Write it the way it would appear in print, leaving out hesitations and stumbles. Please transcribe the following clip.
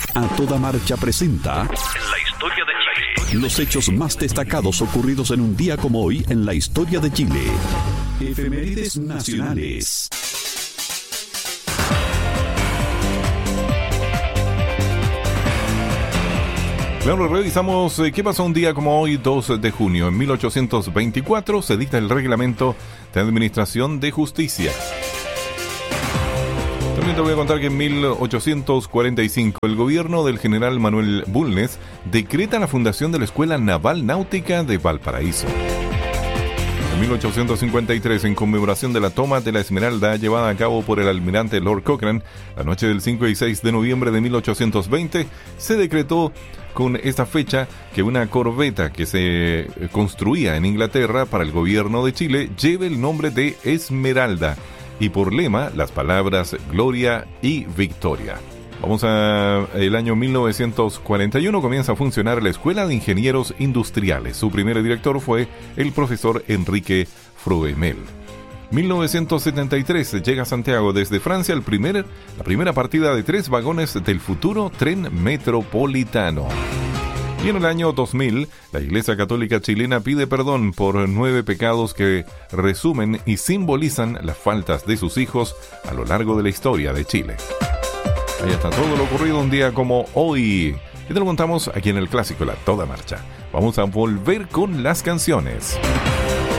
A Toda Marcha presenta En la historia de Chile. los hechos más destacados ocurridos en un día como hoy en la historia de Chile. Efemérides nacionales. Claro, revisamos qué pasó un día como hoy, 2 de junio. En 1824 se dicta el Reglamento de Administración de Justicia. También te voy a contar que en 1845 el gobierno del general Manuel Bulnes decreta la fundación de la Escuela Naval Náutica de Valparaíso. En 1853, en conmemoración de la toma de la Esmeralda llevada a cabo por el almirante Lord Cochrane, la noche del 5 y 6 de noviembre de 1820, se decretó con esta fecha que una corbeta que se construía en Inglaterra para el gobierno de Chile lleve el nombre de Esmeralda y por lema las palabras Gloria y Victoria. Vamos a el año 1941, comienza a funcionar la Escuela de Ingenieros Industriales. Su primer director fue el profesor Enrique Fruemel. 1973 llega a Santiago desde Francia la primera partida de 3 vagones del futuro tren metropolitano. Y en el año 2000, la Iglesia Católica chilena pide perdón por 9 pecados que resumen y simbolizan las faltas de sus hijos a lo largo de la historia de Chile. Ahí está todo lo ocurrido un día como hoy. Y te lo contamos aquí en el clásico La Toda Marcha. Vamos a volver con las canciones.